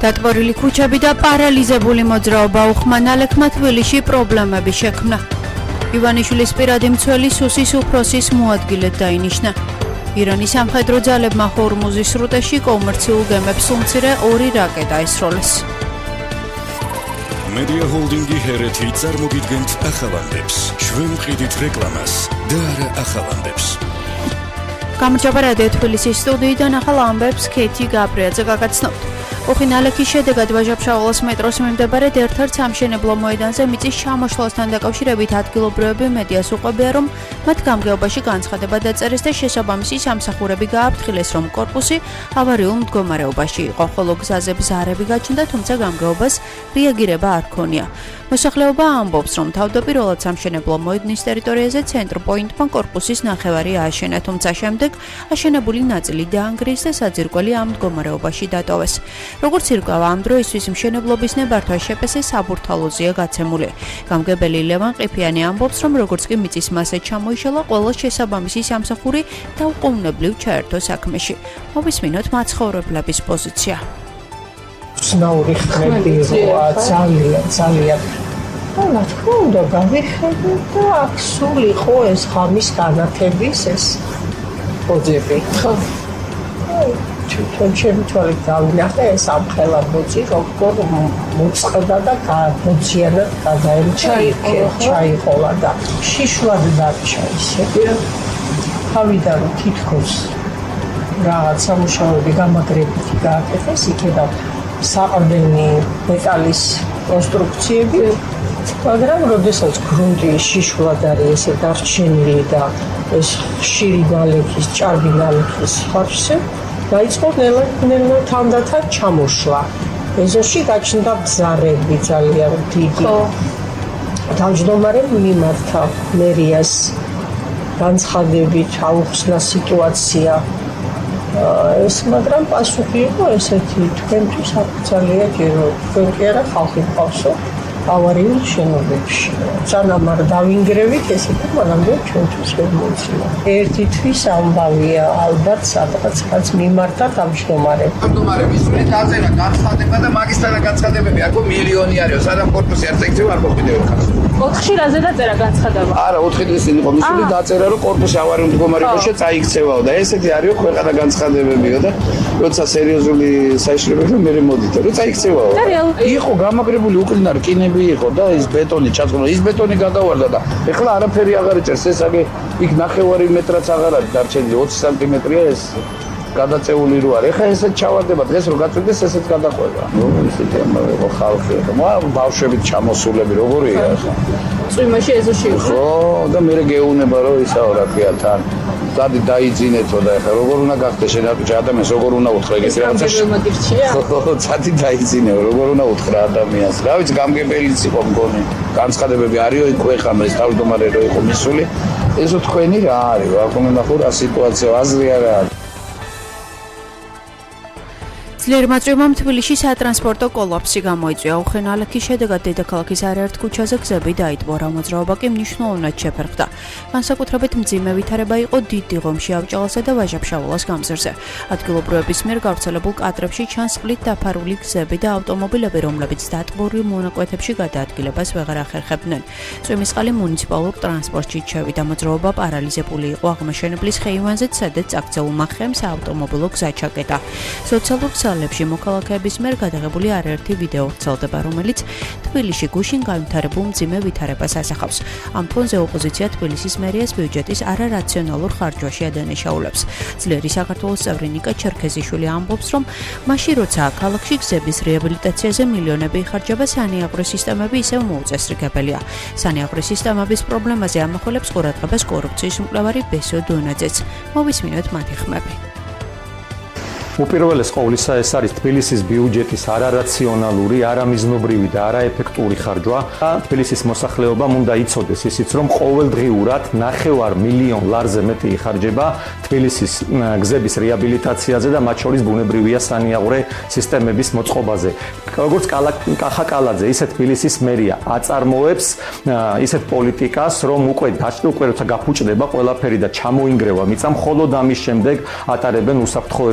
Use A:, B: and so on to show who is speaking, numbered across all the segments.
A: დატბორილი ქუჩები და პარალიზებული მოძრაობა უხმანალექმა თბილისში პრობლემები შექმნა. ივანიშვილის პირადი მცველი სუსის უფროსის მოადგილედ დაინიშნა. ირანის სამხედრო ძალებმა ჰორმუზის სრუტეში კომერციულ გემებს უმცირე 2 რაკეტა ისროლეს.
B: Media Holding-ი ჰერეთი წარმოგიდგენთ ახალანდებს, ჩვენ მყიდით რეკლამას და არა ახალანდებს.
A: გამარჯობა რადიო თბილისის სტუდიიდან ახალ ამბებს ქეთი გაბრიაძე გაგაცნობთ. უხინალექის შედეგად ვაჟა-ფშაველას მეტროს მიმდებარე ერთ-ერთ სამშენებლო მოედანზე მიწის ჩამოშლასთან დაკავშირებით ადგილობრივები მედიას უყვებიან, რომ მათ გამგეობაში განცხადება დაწერეს და შესაბამისი სამსახურები გააფრთხილეს, რომ კორპუსი ავარიულ მდგომარეობაში იყო, ხოლო გზაზე ბზარები გაჩნდა, თუმცა გამგეობას რეაგირება არ ჰქონია. მოსახლეობა ამბობს, რომ თავდაპირველად სამშენებლო მოედნის ტერიტორიაზე ცენტრ-პოინტმა კორპუსის ნახევარი ააშენა, თუმცა შემდეგ აშენებული ნაწილი დაანგრიეს და საძირკველი ამ მდგომარეობაში დატოვეს. როგორც ირკვევა, ამ დროისთვის მშენებლობის ნებართვა შეპესე საბურთალოზეა გაცემული. გამგებელი ლევან ყიფიანი ამბობს, რომ როგორც კი მიწის მასა ჩამოიშალა, ყველა შესაბამისი სამსახური დაუყოვნებლივ ჩაერთო საქმეში. მოვისმინოთ მაცხოვრებლების პოზიცია.
C: Snauri ხმები როა ძალიან რა თქმა უნდა გავიხედე და აქ სულ იყო ეს ღამის განათების ეს პოძები ხო თვითონ ჩემი თვალით დავინახე ეს ამხელა ბოძი როგორ მოწყდა და მოძიანად გადაემჩა ჩაიყოლა და შიშვად დარჩა ისე თავიდან თითქოს რაღაც სამუშაოები გამაგრებითი გააკეთეს იქედან საყრდენი მეტალის კონსტრუქციები, მაგრამ როდესაც გრუნტი შიშვად არის ესე დარჩენილი და ეს ხშირი ნალექის, ჭარბი ნალექის ხარჯზე, დაიწყო ნელა თანდათან ჩამოშლა. ეზოში გაჩნდა ბზარები ძალიან დიდი. თავმჯდომარემ მიმართა მერიას განცხადებით აუხსნა სიტუაცია. ეს მაგრამ პასუხი იყო ესეთი თქვენთვის აკრძალია ჯერო თქვენ კი არა ხალხი ყავსო ავარიულ შენობებში სანამ არ დავინგრევით ესეთი მანამდე ჩვენთვის ვერ მოიცილა ერთი თვის ამბავია ალბათ სადღაც მიმართა თავმჯდომარემ
D: მისული დაწერა განცხადება და მაგისტრალა განცხადებები აქ მილიონი არის სანამ კორპუსი არ წექცევა არ მოხდიო ხალხს
E: 4 რაზე დაწერა განცხადება
D: არა 4 დღის წინ იყო მისული დაწერა რომ კორპუსი ავარიულ მდგომარეობაში წაიქცევაო და ესეთი არისო ქვეყანა განცხადებებიო და როცა სერიოზული საიშლებები მე მოდით რომ წაიქცევაო იყო გამაგრებული უკლინა რკინები იყო და ის ბეტონი ჩაწყდა ის ბეტონი გადავარდა და ეხლა არაფერი აღარ იჭერს ეს აგი იქ ნახევარი მეტრაც აღარ არის დარჩენილი 20 სანტიმეტრია ეს გადაწეული რო არის ეხლა ესეც ჩავარდება დღეს რო გაწვდეს ესეც გადაყვება ნუ ისეთი ამბავი ხო ხალხი ხო ბავშვებით ჩამოსულები როგორია ახლა
E: წვიმაში ეზოში იყო
D: ხო და მე გეუნება რომ ისაო რა ქვია თან დადი დაიძინეთო და ეხლა როგორ უნდა გახდეს შენ ადამიანს როგორ უნდა უთხრა ეგეთი რაღაცა ხო დადი დაიძინეო როგორ უნდა უთხრა ადამიანს რა ვიცი გამგებელიც იყო მგონი განცხადებები არისო იქ ეხლა ეს თავმჯდომარე რო იყო მისული ესო თქვენი რა არის რა თქმა უნდა ხო რა სიტუაცია აზრი არა არის
A: ძლიერმა წვიმამ თბილისში სატრანსპორტო კოლაფსი გამოიწვია. უხენალექის შედეგად დედაქალაქის არაერთ ქუჩაზე გზები დაიტბორა, მოძრაობა კი მნიშვნელოვნად შეფერხდა. განსაკუთრებით მძიმე ვითარება იყო დიდ დიღომში, ავჭალასა და ვაჟა-ფშაველას გამზირზე. ადგილობრივების მიერ გავრცელებულ კადრებში ჩანს წყლით დაფარული გზები და ავტომობილები, რომლებიც დატბორილ მონაკვეთებში გადაადგილებას ვეღარ ახერხებდნენ. წვიმის წყალი მუნიციპალურ ტრანსპორტში ჩევიდა, მოძრაობა პარალიზებული იყო აღმაშენებლის ხეივანზე, სადაც აქცეულმა ხემ საავტომობილო გზა ჩაკეტა. სოციალურ ლებში მოქალაქეების მიერ გადაღებული არაერთი ვიდეო ვრცელდება, რომელიც თბილისში გუშინ განვითარებულ მძიმე ვითარებას ასახავს. ამ ფონზე ოპოზიცია თბილისის მერიას ბიუჯეტის არარაციონალურ ხარჯვაში ადანაშაულებს. ძლიერი საქართველოს წევრი ნიკა ჩერქეზიშვილი ამბობს, რომ მაშინ როცა ქალაქში გზების რეაბილიტაციაზე მილიონები იხარჯება, სანიაღვრე სისტემები ისევ მოუწესრიგებელია. სანიაღვრე სისტემების პრობლემაზე ამახვილებს ყურადღებას კორუფციის მკვლევარი ბესო დონაძეც. მოვისმინოთ მათი ხმები.
F: უპირველეს ყოვლისა ეს არის თბილისის ბიუჯეტის არარაციონალური, არამიზნობრივი და არაეფექტური ხარჯვა. თბილისის მოსახლეობამ უნდა იცოდეს ისიც, რომ ყოველდღიურად 9 მილიონ ლარზე მეტი იხარჯება თბილისის გზების რეაბილიტაციაზე და მათ შორის ბუნებრივია სანიაღვრე სისტემების მოწყობაზე. როგორც კახა კალაძე, ისე თბილისის მერია აწარმოებს ისეთ პოლიტიკას, რომ უკვე როცა გაფუჭდება ყველაფერი და ჩამოინგრევა მიწა, მხოლოდ ამის შემდეგ ატარებენ უსაფრთხოების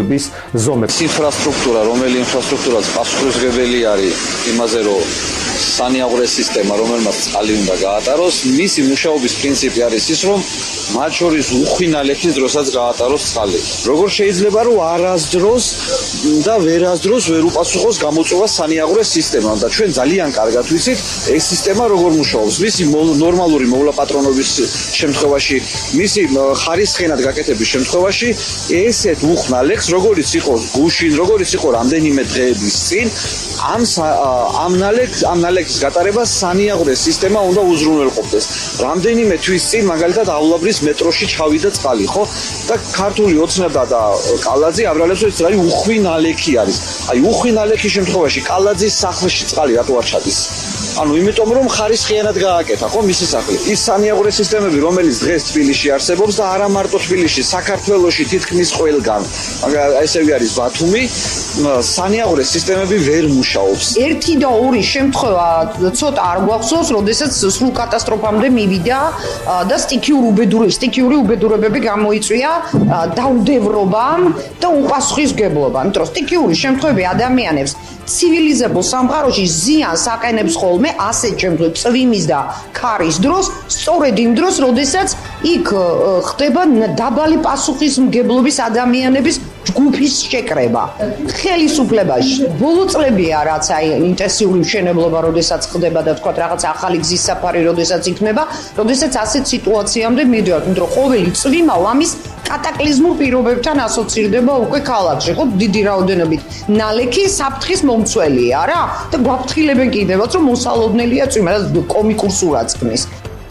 F: ზომებს.
G: ინფრასტრუქტურა, რომელი ინფრასტრუქტურაც პასუხისმგებელი არის იმაზე, რომ სანიაღვრე სისტემა, რომელმაც წყალი უნდა გაატაროს, მისი მუშაობის პრინციპი არის ის, რომ მათ შორის უხვინალეთის დროსაც გაატაროს წყალი. როგორ შეიძლება რომ არასდროს და ვერასდროს ვერ უპასუხოს გამოწვევა სანიაღვრე სისტემამ და ჩვენ ძალიან კარგად ვიცით ეს სისტემა როგორ მუშაობს. მისი ნორმალური მოვლაპატრონობის შემთხვევაში, მისი ხარისხენად გაკეთების შემთხვევაში ესეთ უხნალებს, როგორც იყო გუშინ, როგორც იყო რამდენიმე დღეების წინ, ამ ნალექის გატარებას სანიაღვრე სისტემა უნდა უზრუნველყოფდეს. რამდენიმე თვის წინ მაგალითად აულაბრის მეტროში ჩავიდა წყალი, ხო? და ქართული ოცნება და კალაძე აბრალებს ეს არის უხვი ნალექი არის. აი უხვი ნალექის შემთხვევაში კალაძის სახლში წყალი რატო არ ჩადის? ანუ იმიტომ რომ ხარისხიანად გააკეთა, ხო, მისი სახლი. ის სანიაღვრე სისტემები, რომელიც დღეს თბილისში არსებობს და არა მარტო თბილისში, საქართველოში თითქმის ყველგან. ესევე არის ბათუმი, სანიაღვრე სისტემები ვერ მუშაობს.
C: ერთი და ორი შემთხვევა ცოტა არ გვახსოვს, როდესაც სრულ კატასტროფამდე მივიდა და სტიქიური უბედურებები გამოიწვია დაუდევრობამ და უპასუხისმგებლობამ. იმიტომ რომ სტიქიური შემთხვევები ადამიანებს ცივილიზებულ სამყაროში ზიანს აყენებს ხოლმე ასეთ შემთხვევებში წვიმის და ქარის დროს, სწორედ იმ დროს, როდესაც იქ ხდება დაბალი პასუხისმგებლობის ადამიანების ჯგუფის შეკრება. ხელისუფლებაში ბოლო წლებია რაც აი ინტენსიური მშენებლობა, როდესაც ხდება და თქვა რაღაც ახალი გზის საფარი, როდესაც იქნება, როდესაც ასეთ სიტუაციამდე მივიდივართ, იმიტომ რომ ყოველი წვიმა ამის კატაკლიზმურ პირობებთან ასოცირდება უკვე ქალაქში, ხო, დიდი რაოდენობით ნალექი საფრთხის მომცველია რა და გვაფრთხილებენ კიდევაც რომ მოსალოდნელია წვიმა და კომიკურ სურათს ქმნის.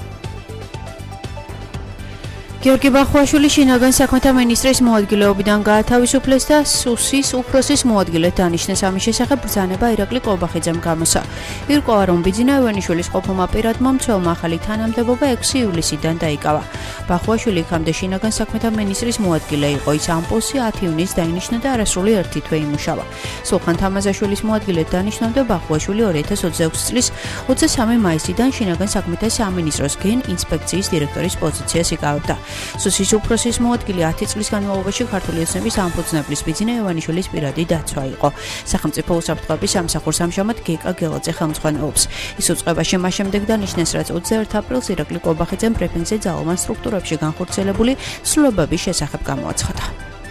A: გიორგი ბახვაშვილი შინაგან საქმეთა მინისტრის მოადგილეობიდან გაათავისუფლეს და სუსის უფროსის მოადგილედ დანიშნეს. ამის შესახებ ბრძანება ირაკლი ყობახიძემ გამოსცა. ირკვევა, რომ ბიძინა ევანიშვილის ყოფილმა პირადმა მცველმა ახალი თანამდებობა 6 ივლისიდან დაიკავა. ბახვაშვილი იქამდე შინაგან საქმეთა მინისტრის მოადგილე იყო. ის ამ პოსტზე 10 ივნისს დაინიშნა და არასრული 1 თვე იმუშავა. სულხან თამაზაშვილის მოადგილედ დანიშნავდა ბახვაშვილი 2026 წლის 23 მაისიდან შინაგან საქმეთა სამინისტროს გენ ინსპექციის დირექტორის პოზიციას იკავებდა. სუსის უფროსის მოადგილე 10 წლის განმავლობაში ქართული ოცნების ამფუძნებლის ბიძინა ევანიშვილის პირადი დაცვა იყო. სახელმწიფო უსაფრთხოების სამსახურს ამჟამად გეკა გელაძე ხელმძღვანელობს. ის უწყებაში მას შემდეგ დანიშნეს, რაც 21 ապრილს ირაკლი ყობახიძემ ბრიფინგზე ძალოვან სტრუქტურებში განხორციელებული ცვლილებების შესახებ გამოაცხადა.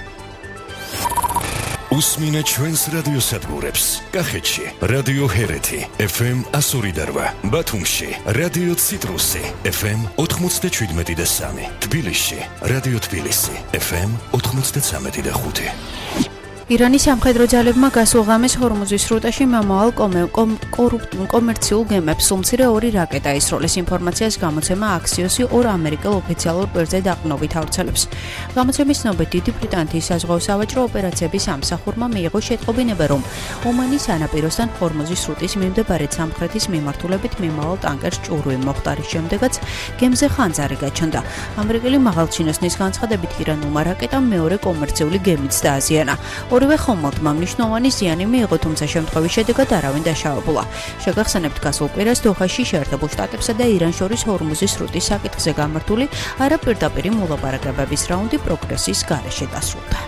B: უსმინეთ ჩვენს რადიოსადგურებს. კახეთში რადიო ჰერეთი FM 102.8, ბათუმში რადიო ციტრუსი FM 97.3, თბილისში რადიო თბილისი FM 93.5.
A: ირანის სამხედრო ძალებმა გასულ ღამეს ჰორმუზის სრუტეში მომავალ კომერციულ გემებს სულ-მცირე 2 რაკეტა ისროლეს. ინფორმაციას გამოცემა აქსიოსი 2 ამერიკელ ოფიციალურ პირზე დაყრდნობით ავრცელებს. გამოცემის ცნობით, დიდი ბრიტანეთის საზღვაო სავაჭრო ოპერაციების სამსახურმა მიიღო შეტყობინება, რომ ომანის სანაპიროსთან ჰორმუზის სრუტის მიმდებარე სამხრეთის მიმართულებით მიმავალ ტანკერს ჭურვი მოხდა, რის შემდეგაც გემზე ხანძარი გაჩნდა. ამერიკელი მაღალჩინოსნის განცხადებით, ირანულმა რაკეტამ მეორე კომერციული გემიც დააზიანა. ორივე ხომალდმა მნიშვნელოვანი ზიანი მიიღო, თუმცა შემთხვევის შედეგად არავინ დაშავებულა. შეგახსენებთ, გასულ კვირას დოჰაში შეერთებულ შტატებსა და ირანს შორის ჰორმუზის სრუტის საკითხზე გამართული არაპირდაპირი მოლაპარაკებების რაუნდი პროგრესის გარეშე დასრულდა.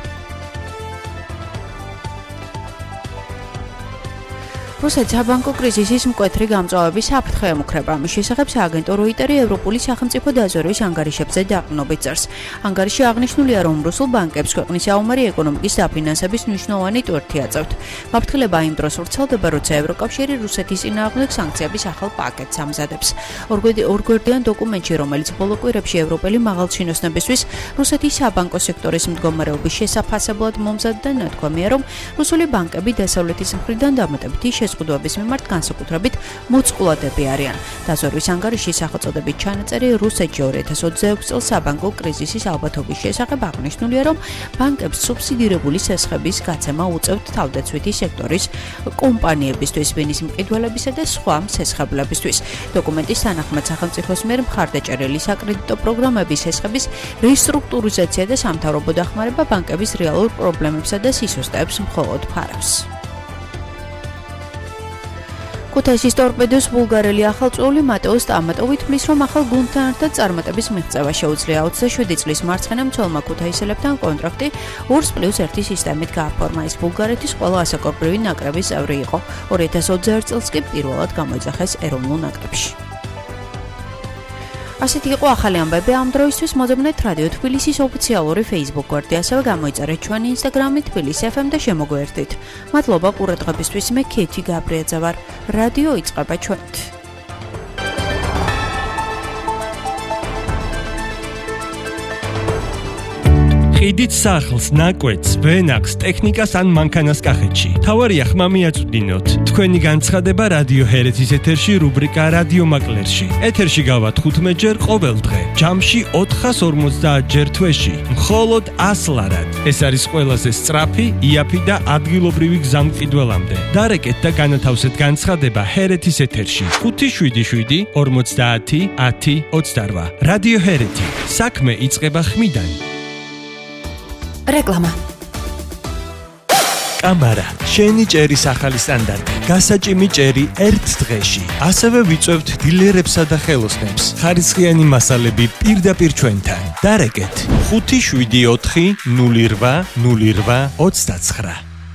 A: რუსეთს საბანკო კრიზისის მკვეთრი გამწვავების საფრთხე ემუქრება. ამის შესახებ სააგენტო როიტერი ევროპული სახელმწიფო დაზვერვის ანგარიშებზე დაყრდნობით წერს. ანგარიში აღნიშნულია, რომ რუსულ ბანკებს ქვეყნის საომარი ეკონომიკის დაფინანსების მნიშვნელოვანი ტვერთი აწევთ. გაფრთხილება იმ დროს ვრცელდება, როცა ევროკავშირი რუსეთის წინააღმდეგ სანქციების ახალ პაკეტს ამზადებს. ორგვერდიან დოკუმენტში, რომელიც ბოლო კვირებში ევროპელი მაღალჩინოსნებისთვის რუსეთის საბანკო სექტორის მდგომარეობის შესაფასებლად მომზადდა, ნათქვამია, რომ რუსული ბანკები დასავლეთის მხრიდან დამატებითი შეზღუდვების მიმართ განსაკუთრებით მოწყვლადები არიან. დაზვერვის ანგარიშში სახელწოდებით ჩანაწერი რუსეთში 2026 წელს საბანკო კრიზისის ალბათობის შესახებ აღნიშნულია, რომ ბანკებს სუბსიდირებული სესხების გაცემა უწევთ თავდაცვითი სექტორის კომპანიებისთვის, ვინის მყიდველებისა და სხვა სესხებლებისთვის. დოკუმენტის თანახმად სახელმწიფოს მიერ მხარდაჭერილი საკრედიტო პროგრამების სესხების რესტრუქტურიზაცია და სამთავრობო დახმარება ბანკების რეალურ პრობლემებსა და სისუსტეებს მხოლოდ ფარავს. ქუთაისის ტორპედოს ბულგარელი ახალწეული მატეო სტამატოვი თვლის, რომ ახალ გუნდთან ერთად წარმატების მიღწევა შეუძლია. 27 წლის მარცხენა მცველმა ქუთაისელებთან კონტრაქტი 2+1 სისტემით გააფორმა. ის ბულგარეთის ყველა ასაკობრივი ნაკრების წევრი იყო. 2021 წელს კი პირველად გამოიძახეს ეროვნულ ნაკრებში. ასეთი იყო ახალი ამბები ამ დროისთვის. მოდებნეთ რადიო თბილისის ოფიციალური Facebook გვერდი, ასევე გამოიწერეთ ჩვენი Instagram-ი თბილისი FM და შემოგვერთით. მადლობა ყურადღებისთვის. მე ქეთი გაბრიაძე ვარ. რადიო იწყება ჩვენით.
H: ყიდით სახლს, ნაკვეთს, ვენახს, ტექნიკას ან მანქანას კახეთში. თავარია ხმა მიაწვდინოთ. თქვენი განცხადება რადიო ჰერეთის ეთერში რუბრიკა რადიო მაკლერში. ეთერში გავა 15 ჯერ ყოველ დღე. ჯამში 450 ჯერ თვეში. მხოლოდ 100 ლარად. ეს არის ყველაზე სწრაფი, იაფი და ადგილობრივი გზა მყიდველამდე. დარეკეთ და განათავსეთ განცხადება ჰერეთის ეთერში. 577 50 10 28. რადიო ჰერეთი. საქმე იწყება ხმიდან.
A: რეკლამა.
H: კამარა, შენი ჭერის ახალი სტანდარტი. გასაჭიმი ჭერი ერთ დღეში. ასევე ვიწევთ დილერებსა და ხელოსნებს. ხარისხიანი მასალები პირდაპირ ჩვენთან. დარეკეთ 574 08 08 29.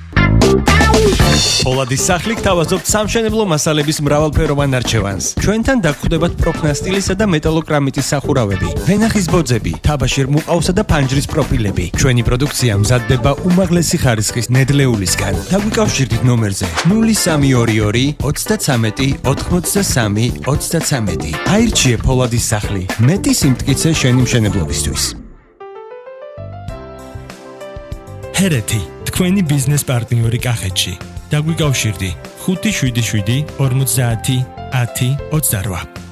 H: პოლადის სახლი გთავაზობთ სამშენებლო მასალების მრავალფეროვან არჩევანს. ჩვენთან დაგხვდებათ პროფნასტილისა და მეტალოკრამიტის სახურავები, ვენახის ბოძები, თაბაშირ მუყავსა და ფანჯრის პროფილები. ჩვენი პროდუქცია მზადდება უმაღლესი ხარისხის ნედლეულისგან. დაგვიკავშირდით ნომერზე 0322 33 83 33. აირჩიე პოლადის სახლი. მეტი სიმტკიცე შენი მშენებლობისთვის. ჰერეთი, თქვენი ბიზნეს პარტნიორი კახეთში. დაგვიკავშირდი 577 50 10 28.